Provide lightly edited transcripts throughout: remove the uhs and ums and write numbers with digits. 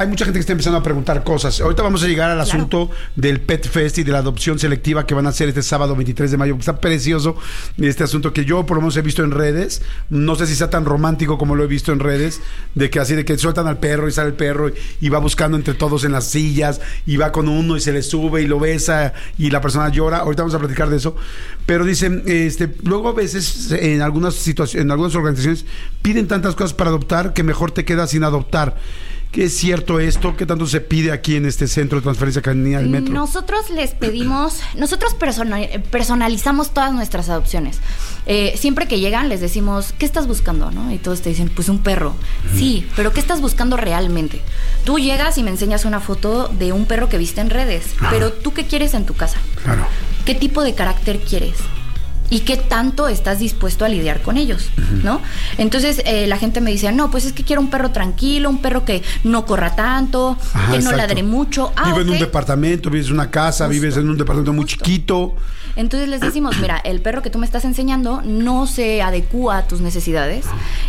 Hay mucha gente que está empezando a preguntar cosas. Ahorita vamos a llegar al asunto del Pet Fest y de la adopción selectiva que van a hacer este sábado 23 de mayo. Está precioso este asunto que yo por lo menos he visto en redes. No sé si sea tan romántico como lo he visto en redes, de que así de que sueltan al perro y sale el perro y va buscando entre todos en las sillas y va con uno y se le sube y lo besa y la persona llora. Ahorita vamos a platicar de eso. Pero dicen, luego a veces en algunas situaciones, en algunas organizaciones piden tantas cosas para adoptar que mejor te quedas sin adoptar. ¿Qué es cierto esto? ¿Qué tanto se pide aquí en este centro de transferencia canina del metro? Nosotros les pedimos, nosotros personalizamos todas nuestras adopciones. Siempre que llegan les decimos, ¿qué estás buscando? ¿No? Y todos te dicen, pues un perro. Sí, pero ¿qué estás buscando realmente? Tú llegas y me enseñas una foto de un perro que viste en redes, pero ¿tú qué quieres en tu casa? Claro. ¿Qué tipo de carácter quieres? ¿Y qué tanto estás dispuesto a lidiar con ellos? ¿No? Entonces la gente me dice, no, pues es que quiero un perro tranquilo, un perro que no corra tanto, que no ladre mucho. Vive en un departamento, vives en una casa, vives en un departamento muy chiquito. Entonces les decimos, mira, el perro que tú me estás enseñando no se adecúa a tus necesidades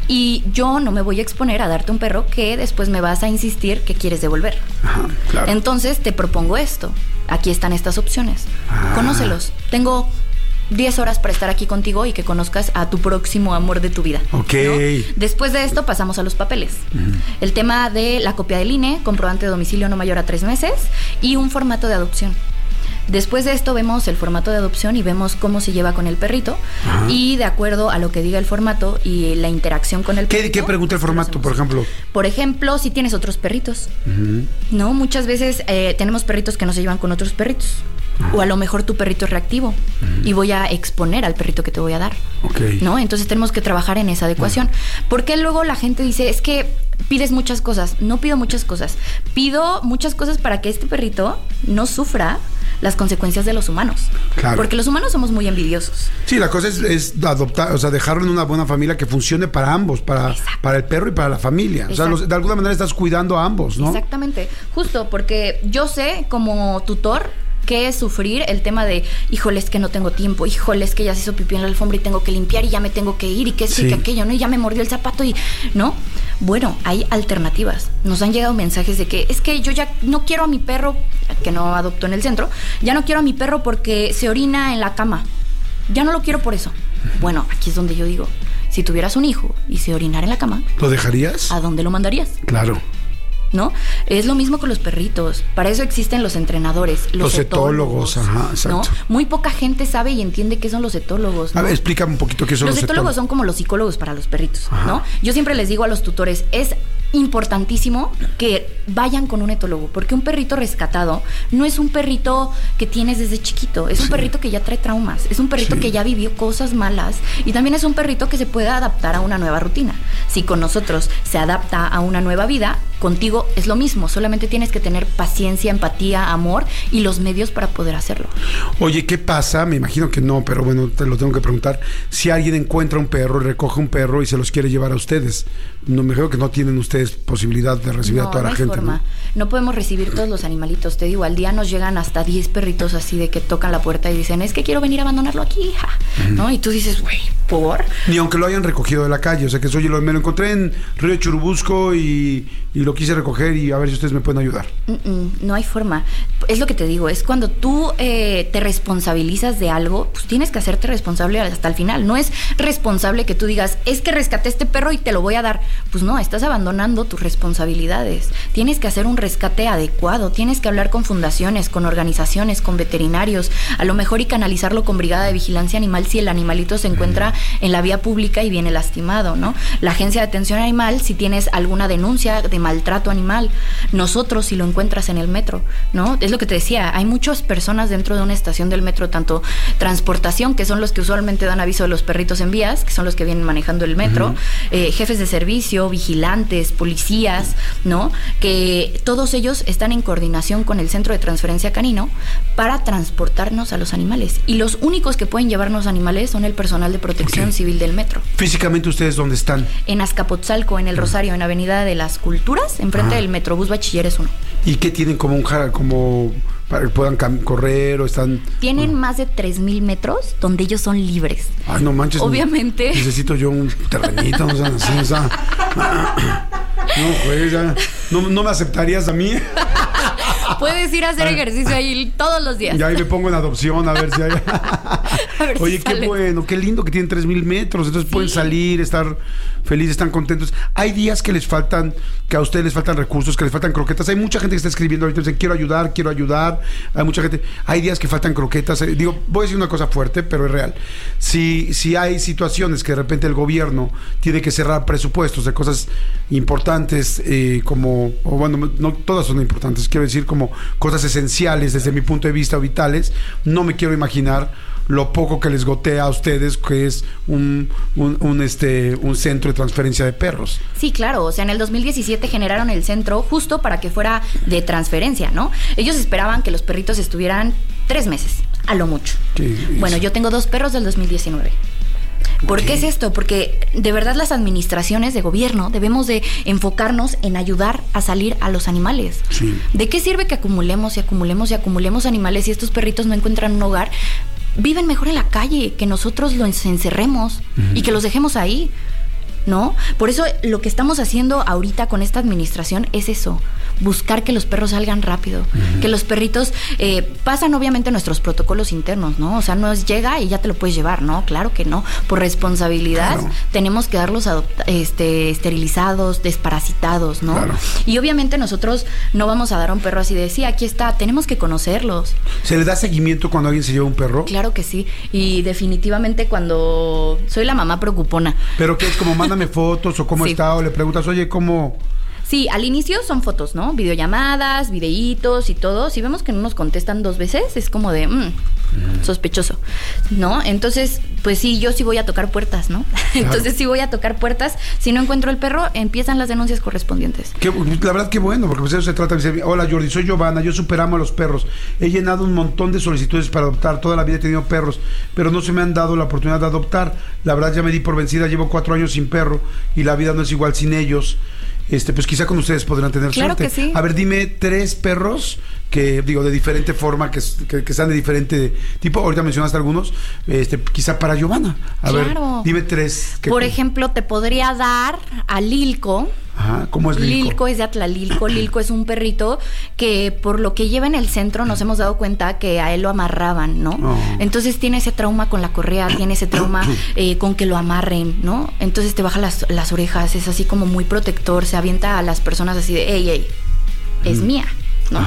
y yo no me voy a exponer a darte un perro que después me vas a insistir que quieres devolver. Claro. Entonces te propongo esto. Aquí están estas opciones. Conócelos. Tengo 10 horas para estar aquí contigo y que conozcas a tu próximo amor de tu vida. Ok. ¿No? Después de esto pasamos a los papeles. El tema de la copia del INE, comprobante de domicilio no mayor a 3 meses y un formato de adopción. Después de esto vemos el formato de adopción y vemos cómo se lleva con el perrito. Y de acuerdo a lo que diga el formato y la interacción con el perrito. ¿Qué pregunta el formato, por ejemplo? Por ejemplo, si tienes otros perritos. ¿No? Muchas veces tenemos perritos que no se llevan con otros perritos. O a lo mejor tu perrito es reactivo y voy a exponer al perrito que te voy a dar. ¿No? Entonces tenemos que trabajar en esa adecuación. Porque luego la gente dice, es que pides muchas cosas. No pido muchas cosas. Pido muchas cosas para que este perrito no sufra las consecuencias de los humanos. Claro. Porque los humanos somos muy envidiosos. Sí, la cosa es adoptar, o sea, dejarlo en una buena familia que funcione para ambos, para el perro y para la familia. Exacto. O sea, de alguna manera estás cuidando a ambos, ¿no? Exactamente. Justo, porque yo sé como tutor qué es sufrir el tema de, híjole, es que no tengo tiempo, híjole, es que ya se hizo pipí en la alfombra y tengo que limpiar y ya me tengo que ir y que esto y que aquello, ¿no? Y ya me mordió el zapato y, ¿no? Bueno, hay alternativas. Nos han llegado mensajes de que es que yo ya no quiero a mi perro, que no adoptó en el centro, ya no quiero a mi perro porque se orina en la cama. Ya no lo quiero por eso. Bueno, aquí es donde yo digo, si tuvieras un hijo y se orinara en la cama, ¿lo dejarías? ¿A dónde lo mandarías? Claro. ¿No? Es lo mismo con los perritos. Para eso existen los entrenadores, los etólogos. Ajá, exacto. ¿No? Muy poca gente sabe y entiende qué son los etólogos, ¿no? A ver, explícame un poquito qué son los etólogos. Los etólogos son como los psicólogos para los perritos, ¿no? Yo siempre les digo a los tutores, es importantísimo que vayan con un etólogo, porque un perrito rescatado no es un perrito que tienes desde chiquito, es un perrito que ya trae traumas, es un perrito que ya vivió cosas malas y también es un perrito que se puede adaptar a una nueva rutina. Si con nosotros se adapta a una nueva vida, contigo es lo mismo, solamente tienes que tener paciencia, empatía, amor y los medios para poder hacerlo. Oye, ¿qué pasa? Me imagino que no, pero bueno, te lo tengo que preguntar. Si alguien encuentra un perro y recoge un perro y se los quiere llevar a ustedes, no me creo que no tienen ustedes posibilidad de recibir a toda la gente. No podemos recibir todos los animalitos, te digo, al día nos llegan hasta 10 perritos así de que tocan la puerta y dicen, es que quiero venir a abandonarlo aquí, hija, ¿no? Y tú dices, güey, ¿por? Ni aunque lo hayan recogido de la calle, o sea que oye, me lo encontré en Río Churubusco y lo quise recoger y a ver si ustedes me pueden ayudar. No hay forma. Es lo que te digo, es cuando tú te responsabilizas de algo, pues tienes que hacerte responsable hasta el final. No es responsable que tú digas, es que rescaté este perro y te lo voy a dar. Pues no, estás abandonando tus responsabilidades. Tienes que hacer un rescate adecuado, tienes que hablar con fundaciones, con organizaciones, con veterinarios, a lo mejor y canalizarlo con brigada de vigilancia animal si el animalito se encuentra en la vía pública y viene lastimado, ¿no? La agencia de atención animal si tienes alguna denuncia de maltrato animal, nosotros si lo encuentras en el metro, ¿no? Es lo que te decía, hay muchas personas dentro de una estación del metro, tanto transportación, que son los que usualmente dan aviso de los perritos en vías, que son los que vienen manejando el metro, jefes de servicio, vigilantes, policías, ¿no? Que todos ellos están en coordinación con el Centro de Transferencia Canino para transportarnos a los animales. Y los únicos que pueden llevarnos animales son el personal de protección civil del metro. ¿Físicamente ustedes dónde están? En Azcapotzalco, en el Rosario, en Avenida de las Culturas, enfrente del Metrobús Bachilleres 1. ¿Y qué tienen como para que puedan correr o están...? Tienen más de 3,000 metros donde ellos son libres. Ay, no manches. Obviamente. Necesito yo un terrenito, o sea. No, pues ya. No me aceptarías a mí. Puedes ir a hacer ejercicio ahí todos los días. Ya ahí me pongo en adopción a ver si hay. Oye, si qué sale. bueno, qué lindo que tienen 3,000 metros. Entonces pueden salir, estar felices, están contentos. Hay días que les faltan, que a ustedes les faltan recursos, que les faltan croquetas. Hay mucha gente que está escribiendo ahorita, dice, quiero ayudar. Hay mucha gente. Hay días que faltan croquetas. Digo, voy a decir una cosa fuerte, pero es real. Si hay situaciones que de repente el gobierno tiene que cerrar presupuestos de cosas importantes, como, o bueno, no todas son importantes, quiero decir como cosas esenciales desde mi punto de vista, vitales, no me quiero imaginar lo poco que les gotea a ustedes, que es un centro de transferencia de perros. Sí, claro, o sea, en el 2017 generaron el centro justo para que fuera de transferencia, ¿no? Ellos esperaban que los perritos estuvieran 3 meses, a lo mucho. Bueno, yo tengo 2 perros del 2019. ¿Por qué es esto? Porque de verdad las administraciones de gobierno debemos de enfocarnos en ayudar a salir a los animales. Sí. ¿De qué sirve que acumulemos animales si estos perritos no encuentran un hogar? Viven mejor en la calle, que nosotros los encerremos y que los dejemos ahí, ¿no? Por eso lo que estamos haciendo ahorita con esta administración es eso, buscar que los perros salgan rápido, que los perritos pasan obviamente nuestros protocolos internos, ¿no? O sea, no es llega y ya te lo puedes llevar, ¿no? Claro que no. Por responsabilidad tenemos que darlos esterilizados, desparasitados, ¿no? Claro. Y obviamente nosotros no vamos a dar a un perro así de, sí, aquí está, tenemos que conocerlos. ¿Se le da seguimiento cuando alguien se lleva un perro? Claro que sí. Y definitivamente cuando soy la mamá preocupona. ¿Pero qué es? Como mándame fotos o cómo está, o le preguntas, oye, ¿cómo...? Sí, al inicio son fotos, ¿no? Videollamadas, videitos y todo. Si vemos que no nos contestan 2 veces, es como de, sospechoso, ¿no? Entonces, pues sí, yo sí voy a tocar puertas, ¿no? Claro. Entonces sí voy a tocar puertas. Si no encuentro el perro, empiezan las denuncias correspondientes. La verdad que bueno, porque pues eso se trata de decir, hola Jordi, soy Giovanna, yo superamo a los perros. He llenado un montón de solicitudes para adoptar, toda la vida he tenido perros, pero no se me han dado la oportunidad de adoptar. La verdad ya me di por vencida, llevo 4 años sin perro y la vida no es igual sin ellos. Pues quizá con ustedes podrán tener claro suerte. Que sí. A ver, dime 3 perros que, digo, de diferente forma, que sean de diferente tipo. Ahorita mencionaste algunos, quizá para Giovanna. A ver, dime 3. Por ejemplo, te podría dar a Lilco. Ajá, ¿cómo es Lilco? Lilco es de Atlalilco. Lilco es un perrito que por lo que lleva en el centro nos hemos dado cuenta que a él lo amarraban, ¿no? Oh. Entonces tiene ese trauma con la correa, tiene ese trauma con que lo amarren, ¿no? Entonces te baja las orejas, es así como muy protector, se avienta a las personas así de, ey, es mía, ¿no?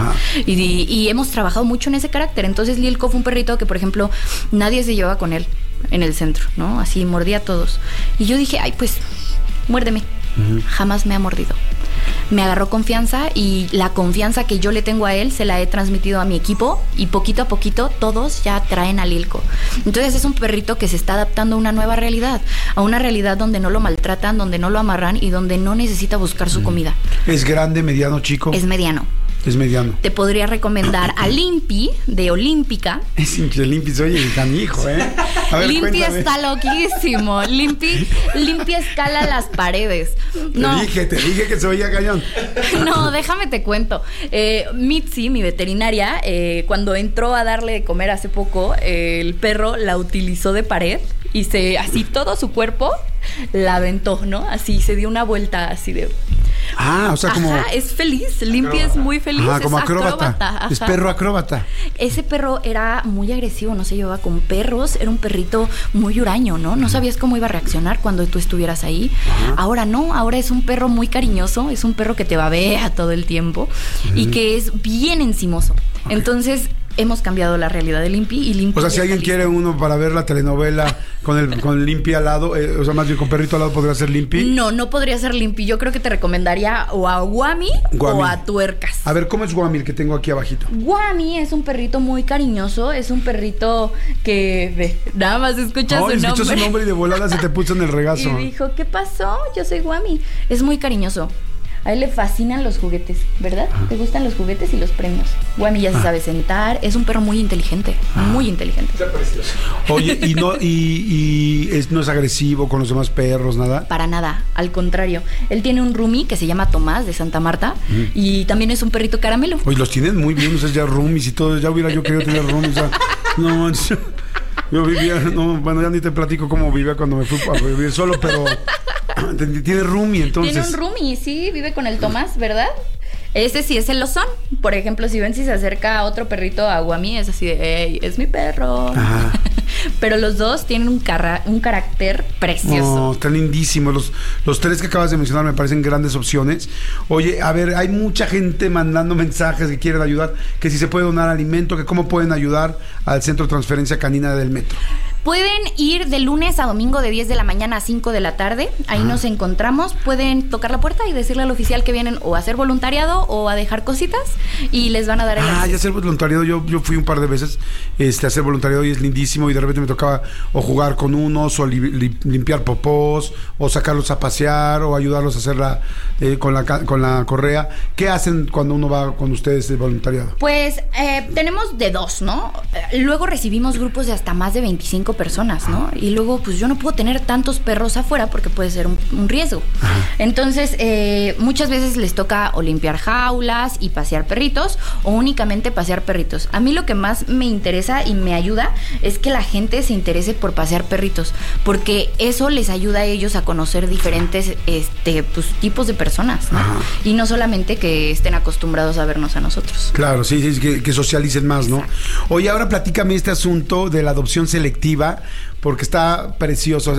Y hemos trabajado mucho en ese carácter. Entonces Lilco fue un perrito que, por ejemplo, nadie se llevaba con él en el centro, ¿no? Así mordía a todos. Y yo dije, ay, pues, muérdeme. Jamás me ha mordido. Me agarró confianza y la confianza que yo le tengo a él se la he transmitido a mi equipo y poquito a poquito todos ya traen a Lilco. Entonces es un perrito que se está adaptando a una nueva realidad, a una realidad donde no lo maltratan, donde no lo amarran y donde no necesita buscar su comida. ¿Es grande, mediano, chico? Es mediano. Es mediano. Te podría recomendar a Limpi, de Olímpica. Es increíble, Limpi, oye, el canijo, ¿eh? A ver, Limpi está loquísimo. Limpi escala las paredes. No. Te dije que se oía cañón. No, déjame te cuento. Mitzi, mi veterinaria, cuando entró a darle de comer hace poco, el perro la utilizó de pared y así todo su cuerpo la aventó, ¿no? Así se dio una vuelta así de... O sea, como... es feliz. Limpi es muy feliz. Como acróbata. Es perro acróbata. Ese perro era muy agresivo, no se llevaba con perros. Era un perrito muy huraño, ¿no? No sabías cómo iba a reaccionar cuando tú estuvieras ahí. Ahora no, ahora es un perro muy cariñoso. Es un perro que te babea todo el tiempo y que es bien encimoso. Entonces... hemos cambiado la realidad de Limpi y Limpi. O sea, si alguien quiere uno para ver la telenovela con Limpi al lado, o sea, más bien con perrito al lado, ¿podría ser Limpi? No podría ser Limpi. Yo creo que te recomendaría o a Guami o a Tuercas. A ver, ¿cómo es Guami, el que tengo aquí abajito? Guami es un perrito muy cariñoso, es un perrito que nada más escuchas su nombre. Escuchas su nombre y de volada se te puso en el regazo. Y dijo, ¿qué pasó? Yo soy Guami. Es muy cariñoso. A él le fascinan los juguetes, ¿verdad? ¿Te gustan los juguetes y los premios? Guami ya se sabe sentar. Es un perro muy inteligente, muy inteligente. Está precioso. Oye, no es agresivo con los demás perros, nada. Para nada, al contrario. Él tiene un roomie que se llama Tomás de Santa Marta y también es un perrito caramelo. Oye, los tienen muy bien, o sea, ya roomies y todo. Ya hubiera yo querido tener roomies. O sea, no, yo vivía, bueno, ya ni te platico cómo vivía cuando me fui a vivir solo, pero Tiene roomie, entonces. Tiene un roomie, sí, vive con el Tomás, ¿verdad? Ese sí es el Lozón. Por ejemplo, si ven si se acerca otro perrito a Guami, es así de, hey, es mi perro. Ajá. Pero los dos tienen un carácter precioso. No, están lindísimos. Los tres que acabas de mencionar me parecen grandes opciones. Oye, a ver, hay mucha gente mandando mensajes que quieren ayudar, que si se puede donar alimento, que cómo pueden ayudar al Centro de Transferencia Canina del Metro. Pueden ir de lunes a domingo de 10 de la mañana a 5 de la tarde. Ahí nos encontramos. Pueden tocar la puerta y decirle al oficial que vienen o a hacer voluntariado o a dejar cositas y les van a dar el ya hacer voluntariado. Yo fui un par de veces a hacer voluntariado y es lindísimo, y de repente me tocaba o jugar con unos o limpiar popós o sacarlos a pasear o ayudarlos a hacer con la correa. ¿Qué hacen cuando uno va con ustedes de voluntariado? Pues tenemos de dos, ¿no? Luego recibimos grupos de hasta más de 25 personas, ¿no? Y luego, pues yo no puedo tener tantos perros afuera porque puede ser un riesgo. Ajá. Entonces, muchas veces les toca o limpiar jaulas y pasear perritos o únicamente pasear perritos. A mí lo que más me interesa y me ayuda es que la gente se interese por pasear perritos, porque eso les ayuda a ellos a conocer diferentes pues, tipos de personas, ¿no? Y no solamente que estén acostumbrados a vernos a nosotros. Claro, sí, que socialicen más, ¿no? Exacto. Oye, ahora platícame este asunto de la adopción selectiva, porque está precioso.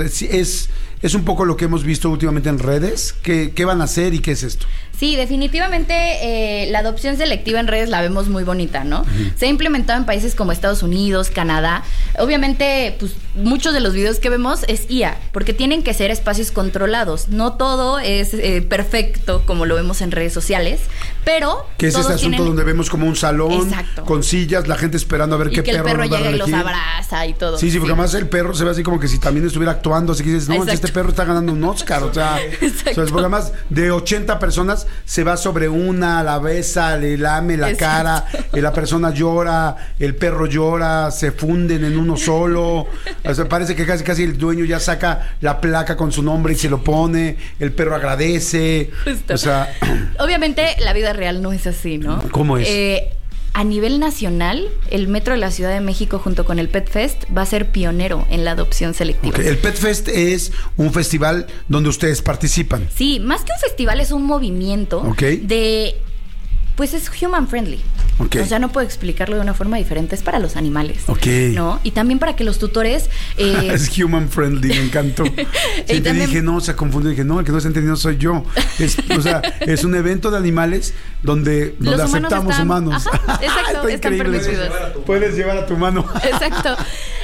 Es un poco lo que hemos visto últimamente en redes. ¿Qué van a hacer y qué es esto? Sí, definitivamente la adopción selectiva en redes la vemos muy bonita, ¿no? Uh-huh. Se ha implementado en países como Estados Unidos, Canadá. Obviamente, pues muchos de los videos que vemos es IA, porque tienen que ser espacios controlados. No todo es perfecto como lo vemos en redes sociales, pero que es ese asunto donde vemos como un salón. Exacto. Con sillas, la gente esperando a ver qué perro. Y que el perro llega y los abraza y todo. Sí, porque además el perro se ve así como que si también estuviera actuando, así que dices, no, este perro está ganando un Oscar, o sea, porque además de 80 personas se va sobre una, la besa, le lame la cara, la persona llora, el perro llora, se funden en uno solo. O sea, parece que casi el dueño ya saca la placa con su nombre y se lo pone, el perro agradece. Justo. O sea, obviamente la vida real no es así, ¿no? ¿Cómo es? A nivel nacional, el Metro de la Ciudad de México junto con el Pet Fest va a ser pionero en la adopción selectiva. Okay. El Pet Fest es un festival donde ustedes participan. Sí, más que un festival es un movimiento de... Pues es human friendly. Okay. O sea, no puedo explicarlo de una forma diferente. Es para los animales. Okay. ¿No? Y también para que los tutores... es human friendly, me encantó. Sí, te dije, no, se confundió. Dije, no, el que no está entendiendo soy yo. O sea, es un evento de animales donde aceptamos humanos. Ajá, exacto, están permitidos. Puedes llevar a tu mano. Exacto.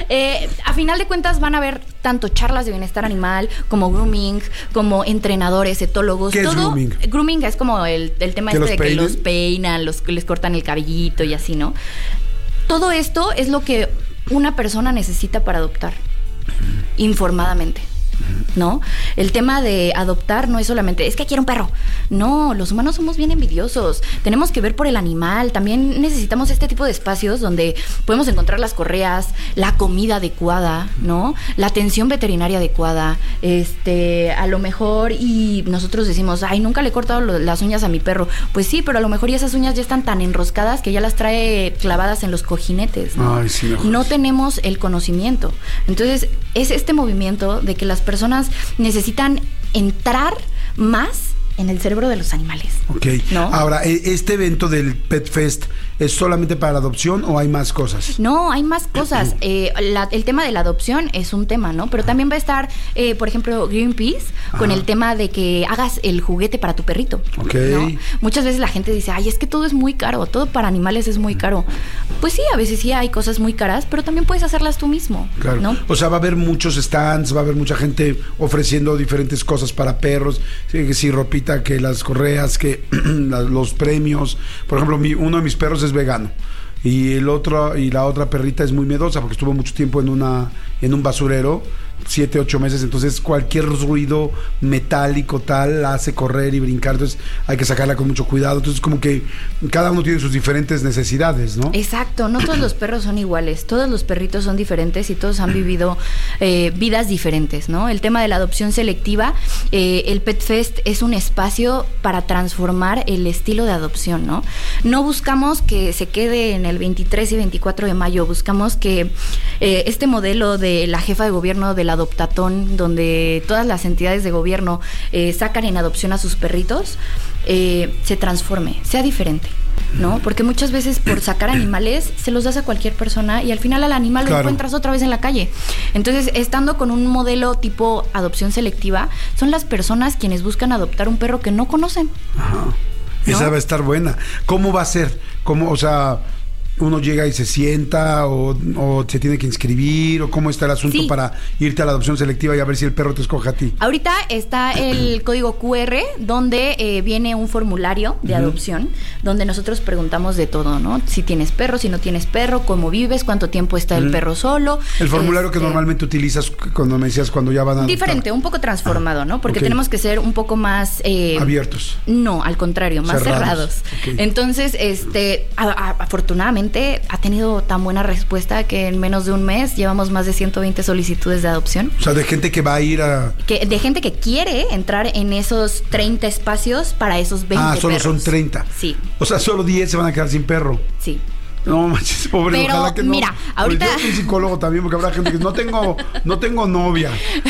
A final de cuentas van a haber tanto charlas de bienestar animal, como grooming, como entrenadores, etólogos. ¿Qué es grooming? Grooming es como el tema de que los peinan, les cortan el cabellito y así, ¿no? Todo esto es lo que una persona necesita para adoptar, informadamente, ¿no? El tema de adoptar no es solamente, es que quiero un perro. No, los humanos somos bien envidiosos. Tenemos que ver por el animal. También necesitamos este tipo de espacios donde podemos encontrar las correas, la comida adecuada, ¿no? La atención veterinaria adecuada. A lo mejor, y nosotros decimos, ay, nunca le he cortado las uñas a mi perro. Pues sí, pero a lo mejor y esas uñas ya están tan enroscadas que ya las trae clavadas en los cojinetes, ¿no? Ay, sí, no tenemos el conocimiento. Entonces, es este movimiento de que las personas necesitan entrar más en el cerebro de los animales. Ok. ¿No? Ahora, ¿este evento del Pet Fest es solamente para la adopción o hay más cosas? No, hay más cosas. El tema de la adopción es un tema, ¿no? Pero también va a estar, por ejemplo, Greenpeace con el tema de que hagas el juguete para tu perrito. Ok. ¿No? Muchas veces la gente dice, ay, es que todo es muy caro, todo para animales es muy caro. Pues sí, a veces sí hay cosas muy caras, pero también puedes hacerlas tú mismo. Claro. ¿No? O sea, va a haber muchos stands, va a haber mucha gente ofreciendo diferentes cosas para perros, sí, ropita, que las correas, que los premios. Por ejemplo, uno de mis perros es vegano y la otra perrita es muy miedosa porque estuvo mucho tiempo en un basurero, 7, 8 meses, entonces cualquier ruido metálico tal la hace correr y brincar, entonces hay que sacarla con mucho cuidado. Entonces como que cada uno tiene sus diferentes necesidades, ¿no? Exacto, no todos los perros son iguales, todos los perritos son diferentes y todos han vivido vidas diferentes, ¿no? El tema de la adopción selectiva, el Pet Fest es un espacio para transformar el estilo de adopción, ¿no? No buscamos que se quede en el 23 y 24 de mayo, buscamos que este modelo de la jefa de gobierno de del adoptatón, donde todas las entidades de gobierno sacan en adopción a sus perritos, se transforme, sea diferente, ¿no? Porque muchas veces por sacar animales se los das a cualquier persona y al final al animal lo encuentras otra vez en la calle. Entonces, estando con un modelo tipo adopción selectiva, son las personas quienes buscan adoptar un perro que no conocen. Ajá. Esa va a estar buena. ¿Cómo va a ser? ¿Cómo, o sea, uno llega y se sienta o se tiene que inscribir o cómo está el asunto para irte a la adopción selectiva y a ver si el perro te escoge a ti? Ahorita está el código QR donde viene un formulario de adopción donde nosotros preguntamos de todo, ¿no? Si tienes perro, si no tienes perro, cómo vives, cuánto tiempo está el perro solo. El formulario que normalmente utilizas cuando me decías cuando ya van a adoptar. Diferente, un poco transformado, ¿no? Porque tenemos que ser un poco más abiertos. No, al contrario, más cerrados. Entonces, afortunadamente ha tenido tan buena respuesta que en menos de un mes llevamos más de 120 solicitudes de adopción. O sea, de gente que va a ir a... de gente que quiere entrar en esos 30 espacios para esos 20 perros. Solo son 30. Sí. O sea, solo 10 se van a quedar sin perro. Sí. No manches, pobre, pero, ojalá que no. Mira, ahorita... Yo soy psicólogo también, porque habrá gente que no tengo novia,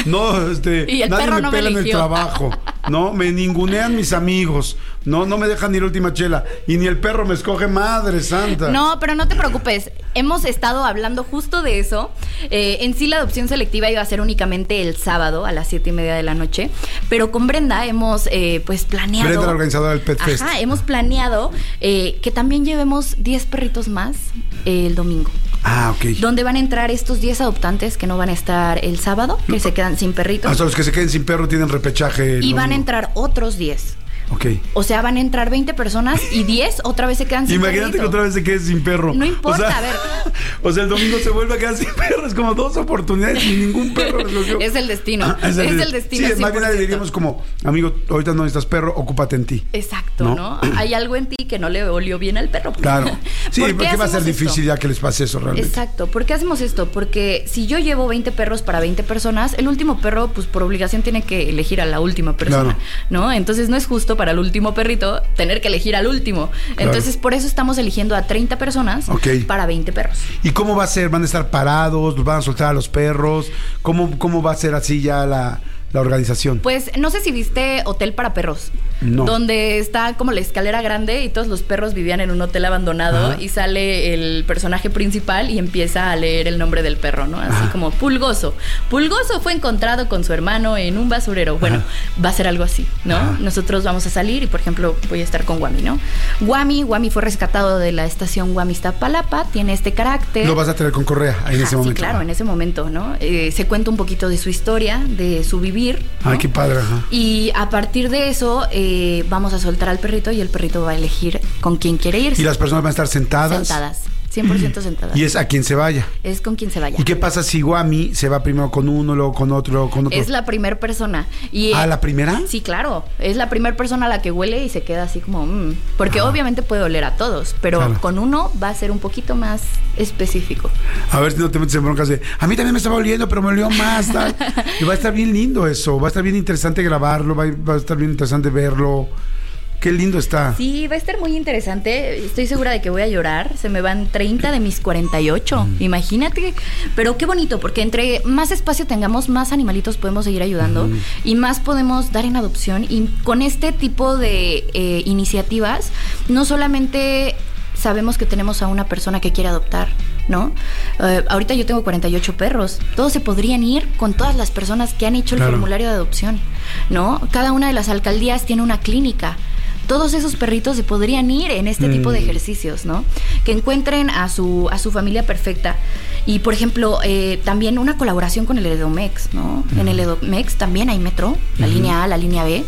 y el nadie perro me no pela me en el trabajo, no, me ningunean mis amigos, no me dejan ni la última chela, y ni el perro me escoge, madre santa. No, pero no te preocupes, hemos estado hablando justo de eso. En sí la adopción selectiva iba a ser únicamente el sábado a las 7:30 de la noche, pero con Brenda hemos pues planeado... Brenda, la organizadora del Pet Fest. Hemos planeado que también llevemos 10 perritos más el domingo. Ok. Donde van a entrar estos 10 adoptantes que no van a estar el sábado, que se quedan sin perritos. Hasta los que se queden sin perro tienen repechaje. Y van a entrar otros 10. Ok. O sea, van a entrar 20 personas y 10 otra vez se quedan sin perro. Imagínate que otra vez se quede sin perro. No importa, a ver. O sea, el domingo se vuelve a quedar sin perro. Es como 2 oportunidades y ningún perro les lo dio. Es el destino. Es el destino. Sí, más bien le diríamos como, amigo, ahorita no necesitas perro, ocúpate en ti. Exacto, ¿no? Hay algo en ti que no le olió bien al perro. Claro. Sí, porque va a ser difícil ya que les pase eso realmente. Exacto. ¿Por qué hacemos esto? Porque si yo llevo 20 perros para 20 personas, el último perro, pues por obligación tiene que elegir a la última persona, ¿no? Entonces no es justo para el último perrito tener que elegir al último. Entonces por eso estamos eligiendo a 30 personas para 20 perros. ¿Y cómo va a ser? ¿Van a estar parados? ¿Los van a soltar a los perros? ¿Cómo va a ser así ya la organización? Pues no sé si viste Hotel para Perros. No. Donde está como la escalera grande y todos los perros vivían en un hotel abandonado. Y sale el personaje principal y empieza a leer el nombre del perro, ¿no? Así como Pulgoso. Pulgoso fue encontrado con su hermano en un basurero. Bueno, va a ser algo así, ¿no? Nosotros vamos a salir y, por ejemplo, voy a estar con Guami, ¿no? Guami fue rescatado de la estación Guami Iztapalapa, tiene este carácter. Lo vas a tener con correa ahí en ese momento. Sí, claro, en ese momento, ¿no? Se cuenta un poquito de su historia, de su vivir, ¿no? Ay, qué padre, Y a partir de eso vamos a soltar al perrito y el perrito va a elegir con quién quiere irse. ¿Y las personas van a estar sentadas? Sentadas. 100% sentadas. Y es a quien se vaya. Es con quien se vaya. ¿Y qué pasa si Guami se va primero con uno, luego con otro, luego con otro? Es la primera persona. ¿La primera? Sí, claro. Es la primera persona a la que huele y se queda así como... Porque obviamente puede oler a todos, pero con uno va a ser un poquito más específico. A ver si no te metes en broncas de... A mí también me estaba oliendo, pero me olió más, tal. Y va a estar bien lindo eso. Va a estar bien interesante grabarlo, va a estar bien interesante verlo. Qué lindo está. Sí, va a estar muy interesante. Estoy segura de que voy a llorar. Se me van 30 de mis 48. Imagínate. Pero qué bonito, porque entre más espacio tengamos, más animalitos podemos seguir ayudando y más podemos dar en adopción. Y con este tipo de iniciativas, no solamente sabemos que tenemos a una persona que quiere adoptar, ¿no? Ahorita yo tengo 48 perros. Todos se podrían ir con todas las personas que han hecho el formulario de adopción, ¿no? Cada una de las alcaldías tiene una clínica. Todos esos perritos se podrían ir en este tipo de ejercicios, ¿no? Que encuentren a su familia perfecta. Y, por ejemplo, también una colaboración con el Edomex, ¿no? En el Edomex también hay metro, la línea A, la línea B.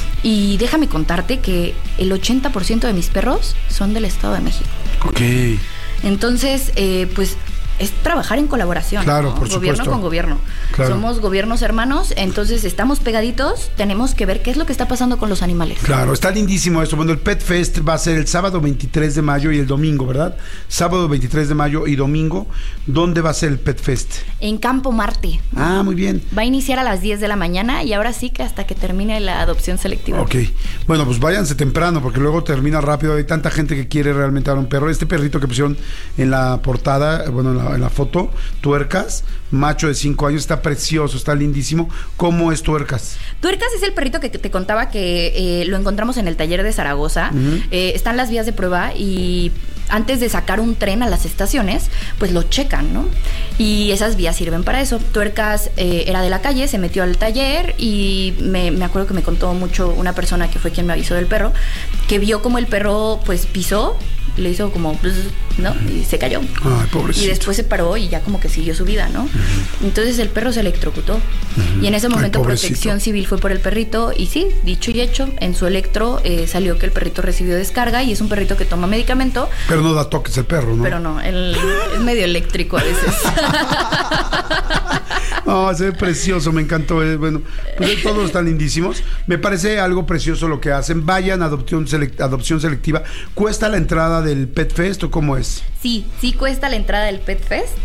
Y déjame contarte que el 80% de mis perros son del Estado de México. Ok. Entonces, pues... es trabajar en colaboración, claro, ¿no? Por gobierno supuesto. con gobierno. Claro. Somos gobiernos hermanos, entonces estamos pegaditos, tenemos que ver qué es lo que está pasando con los animales. Claro, está lindísimo eso. Bueno, el Pet Fest va a ser el sábado 23 de mayo y el domingo, ¿verdad? Sábado 23 de mayo y domingo. ¿Dónde va a ser el Pet Fest? En Campo Marte. Muy bien. Va a iniciar a las 10 de la mañana y ahora sí que hasta que termine la adopción selectiva. Ok. Bueno, pues váyanse temprano porque luego termina rápido. Hay tanta gente que quiere realmente dar un perro. Este perrito que pusieron en la portada, bueno, en en la foto, Tuercas, macho de 5 años, está precioso, está lindísimo. ¿Cómo es Tuercas? Tuercas es el perrito que te contaba que lo encontramos en el taller de Zaragoza. Están las vías de prueba y antes de sacar un tren a las estaciones, pues lo checan, ¿no? Y esas vías sirven para eso. Tuercas era de la calle, se metió al taller y me acuerdo que me contó mucho una persona que fue quien me avisó del perro, que vio como el perro pues pisó, le hizo como, ¿no? Y se cayó. Ay, pobrecito. Y después se paró y ya como que siguió su vida, ¿no? Entonces el perro se electrocutó. Y en ese momento Protección Civil fue por el perrito y sí, dicho y hecho, en su electro salió que el perrito recibió descarga y es un perrito que toma medicamento. Pero no da toques el perro, ¿no? Pero no, él es medio eléctrico a veces. No, se ve precioso, me encantó. Bueno, pues todos están lindísimos. Me parece algo precioso lo que hacen. Vayan a adopción selectiva. ¿Cuesta la entrada del Pet Fest o cómo es? Sí cuesta la entrada del Pet Fest.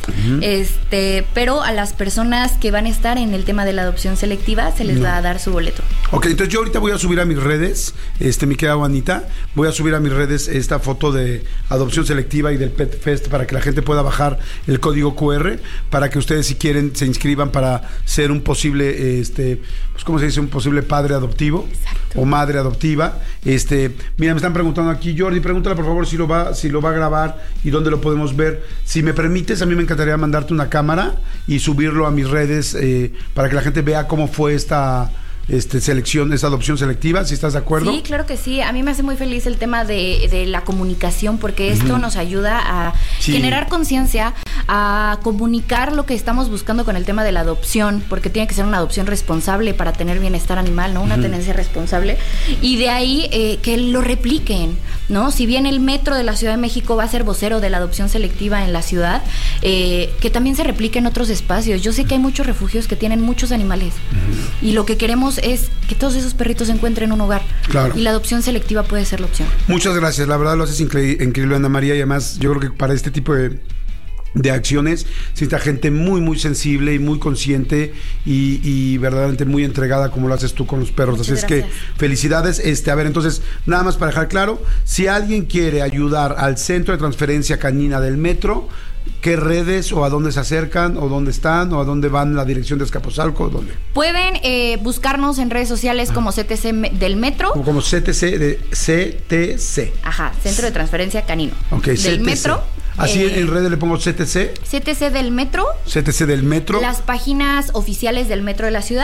Pero a las personas que van a estar en el tema de la adopción selectiva se les va a dar su boleto. Ok, entonces yo ahorita voy a subir a mis redes, mi querida Juanita, voy a subir a mis redes esta foto de adopción selectiva y del Pet Fest para que la gente pueda bajar el código QR, para que ustedes si quieren se inscriban para ser un posible, pues ¿cómo se dice? Un posible padre adoptivo. Exacto. O madre adoptiva. Mira, me están preguntando aquí, Jordi, pregúntale por favor si lo va a grabar y dónde lo podemos ver. Si me permites, a mí me encantaría mandarte una cámara y subirlo a mis redes para que la gente vea cómo fue esta selección, esta adopción selectiva, si estás de acuerdo. Sí, claro que sí. A mí me hace muy feliz el tema de la comunicación, porque esto nos ayuda a generar conciencia, a comunicar lo que estamos buscando con el tema de la adopción, porque tiene que ser una adopción responsable para tener bienestar animal, ¿no? Una tenencia responsable. Y de ahí que lo repliquen, ¿no? Si bien el metro de la Ciudad de México va a ser vocero de la adopción selectiva en la ciudad, que también se replique en otros espacios. Yo sé que hay muchos refugios que tienen muchos animales y lo que queremos es que todos esos perritos encuentren un hogar. Claro. Y la adopción selectiva puede ser la opción. Muchas gracias, la verdad lo haces increíble, Ana María, y además yo creo que para este tipo de acciones necesita gente muy muy sensible y muy consciente y verdaderamente muy entregada como lo haces tú con los perros. Muchas así gracias. Es que felicidades. A ver, entonces nada más para dejar claro, si alguien quiere ayudar al Centro de Transferencia Canina del Metro, ¿qué redes o a dónde se acercan o dónde están o a dónde van la dirección de Azcapotzalco? ¿Dónde? Pueden buscarnos en redes sociales como CTC del Metro. Como CTC de CTC. Ajá, Centro de Transferencia Canino. Ok, del CTC. Metro. Así en redes le pongo CTC. CTC del Metro. CTC del Metro. Las páginas oficiales del Metro de la ciudad.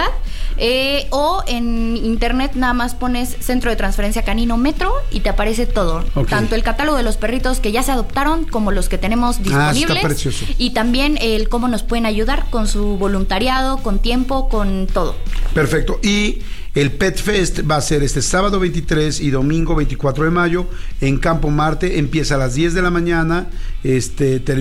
O en internet nada más pones Centro de Transferencia Canino Metro y te aparece todo. Okay. Tanto el catálogo de los perritos que ya se adoptaron como los que tenemos disponibles. Está precioso. Y también el cómo nos pueden ayudar con su voluntariado, con tiempo, con todo. Perfecto. Y el Pet Fest va a ser este sábado 23 y domingo 24 de mayo en Campo Marte. Empieza a las 10 de la mañana. 10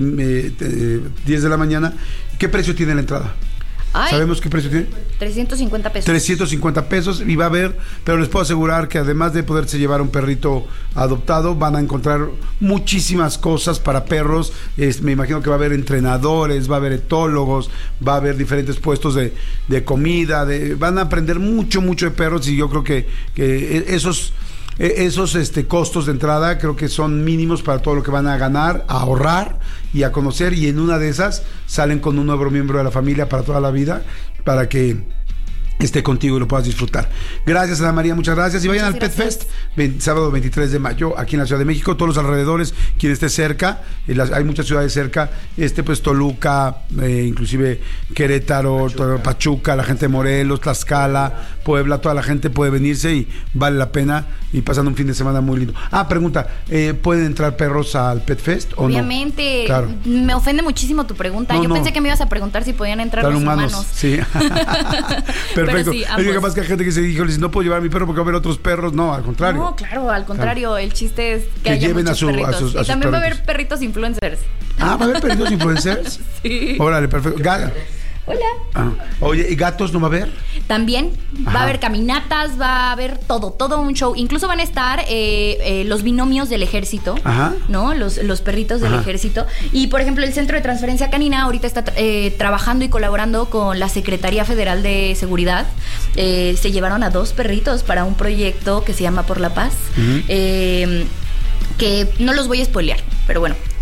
de la mañana. ¿Qué precio tiene la entrada? Ay, ¿Sabemos qué precio tiene? 350 pesos. 350 pesos y va a haber, pero les puedo asegurar que además de poderse llevar un perrito adoptado, van a encontrar muchísimas cosas para perros. Me imagino que va a haber entrenadores, va a haber etólogos, va a haber diferentes puestos de comida, van a aprender mucho de perros y yo creo que esos costos de entrada creo que son mínimos para todo lo que van a ganar, a ahorrar y a conocer, y en una de esas salen con un nuevo miembro de la familia para toda la vida, para que esté contigo y lo puedas disfrutar. Gracias, Ana María, muchas gracias. Y vayan al Pet Fest, sábado 23 de mayo, aquí en la Ciudad de México, todos los alrededores, quien esté cerca, hay muchas ciudades cerca, pues Toluca, inclusive Querétaro, Pachuca, la gente de Morelos, Tlaxcala, Puebla, toda la gente puede venirse y vale la pena y pasando un fin de semana muy lindo. Pregunta, ¿pueden entrar perros al Pet Fest o Obviamente, no? Claro. Me ofende muchísimo tu pregunta. Yo pensé que me ibas a preguntar si podían entrar los humanos. Sí. Perfecto. Sí, es que capaz que hay gente que se dijo, no puedo llevar a mi perro porque va a haber otros perros. No, al contrario. No, claro, al contrario. Claro. El chiste es que haya lleven muchos perritos. Y también va a haber perritos influencers. ¿Va a haber perritos influencers? Sí. Órale, perfecto. Hola. Oye, ¿y gatos no va a haber? También va a haber caminatas, va a haber todo un show. Incluso van a estar los binomios del ejército, ¿no? Los perritos del ejército. Y, por ejemplo, el Centro de Transferencia Canina ahorita está trabajando y colaborando con la Secretaría Federal de Seguridad. Se llevaron a 2 perritos para un proyecto que se llama Por la Paz. Que no los voy a spoilear, pero bueno,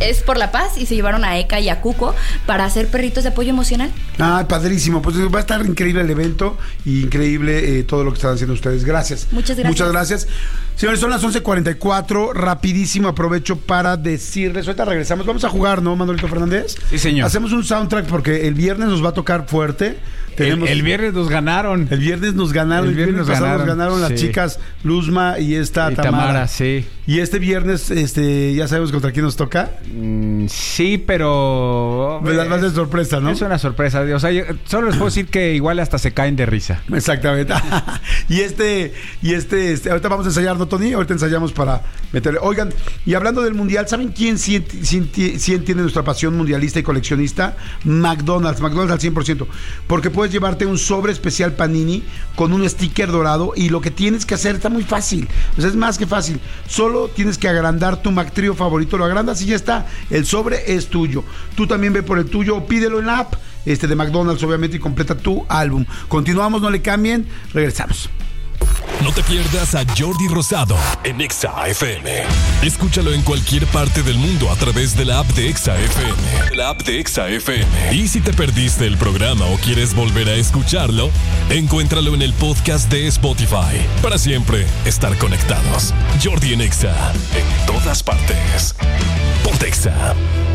es por la paz y se llevaron a Eka y a Cuco para hacer perritos de apoyo emocional. Ah, padrísimo. Pues va a estar increíble el evento y increíble todo lo que están haciendo ustedes. Gracias. Muchas gracias. Muchas gracias. Señores, son las 11:44. Rapidísimo, aprovecho para decirles. Ahorita regresamos. Vamos a jugar, ¿no, Manolito Fernández? Sí, señor. Hacemos un soundtrack porque el viernes nos va a tocar fuerte. El viernes nos ganaron. El viernes nos ganaron. El viernes pasado nos ganaron las chicas Luzma y Tamara. Sí. Y este viernes, ya sabemos contra quién nos toca. Sí, pero... Va a ser sorpresa, ¿no? Es una sorpresa. O sea, yo solo les puedo decir que igual hasta se caen de risa. Exactamente. y ahorita vamos a ensayar, ¿no, Tony? Ahorita ensayamos para meterle. Oigan, y hablando del Mundial, ¿saben quién sí entiende nuestra pasión mundialista y coleccionista? McDonald's al 100%. Porque puedes llevarte un sobre especial Panini con un sticker dorado y lo que tienes que hacer está muy fácil. O sea, es más que fácil. Solo tienes que agrandar tu McTrio favorito, lo agrandas y ya está. El sobre es tuyo. Tú también ve por el tuyo o pídelo en la app de McDonald's, obviamente, y completa tu álbum. Continuamos, no le cambien, regresamos. No te pierdas a Jordi Rosado en Exa FM. Escúchalo en cualquier parte del mundo a través de la app de Exa FM. La app de Exa FM. Y si te perdiste el programa o quieres volver a escucharlo, encuéntralo en el podcast de Spotify. Para siempre estar conectados. Jordi en Exa. En todas partes. Ponte Exa.